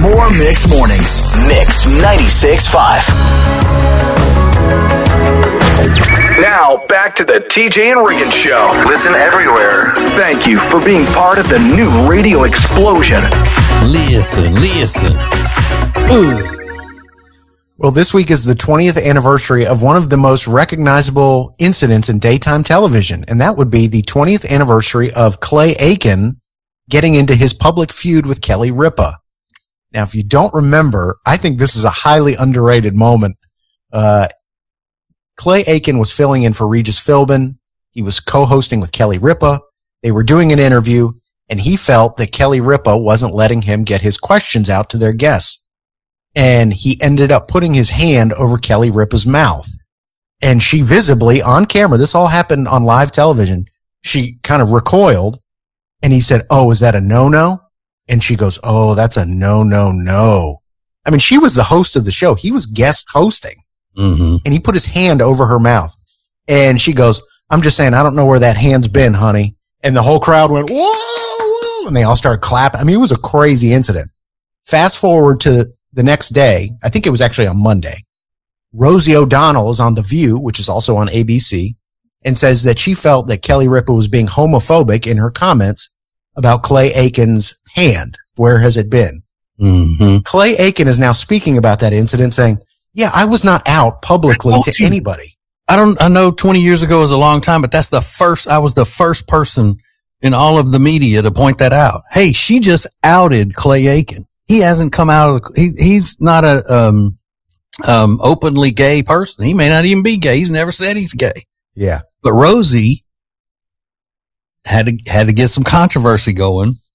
more Mix Mornings. Mix 96.5. Now, back to the TJ and Regan Show. Listen everywhere. Thank you for being part of the new radio explosion. Listen. Ooh. Well, this week is the 20th anniversary of one of the most recognizable incidents in daytime television, and that would be the 20th anniversary of Clay Aiken getting into his public feud with Kelly Ripa. Now, if you don't remember, I think this is a highly underrated moment. Clay Aiken was filling in for Regis Philbin. He was co-hosting with Kelly Ripa. They were doing an interview, and he felt that Kelly Ripa wasn't letting him get his questions out to their guests. And he ended up putting his hand over Kelly Ripa's mouth. And she visibly, on camera, this all happened on live television, she kind of recoiled. And he said, "Oh, is that a no-no?" And she goes, "Oh, that's a no. I mean, she was the host of the show. He was guest hosting. Mm-hmm. And he put his hand over her mouth. And she goes, "I'm just saying, I don't know where that hand's been, honey." And the whole crowd went, "Whoa, whoa," and they all started clapping. I mean, it was a crazy incident. Fast forward to the next day, I think it was actually on Monday, Rosie O'Donnell is on The View, which is also on ABC, and says that she felt that Kelly Ripa was being homophobic in her comments about Clay Aiken's hand. Where has it been? Mm-hmm. Clay Aiken is now speaking about that incident, saying, "Yeah, I was not out publicly to anybody." I know 20 years ago was a long time, but I was the first person in all of the media to point that out. Hey, she just outed Clay Aiken. He hasn't come out. He's not a openly gay person. He may not even be gay. He's never said he's gay. Yeah. But Rosie had to get some controversy going